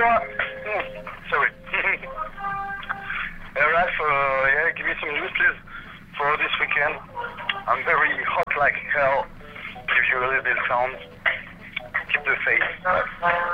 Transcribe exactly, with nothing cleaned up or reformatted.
Bonjour. Mm, sorry. Hey, Ralph, uh, yeah, give me some news, please, for this weekend. I'm very hot like hell. Give you a little bit of sound. Keep the faith.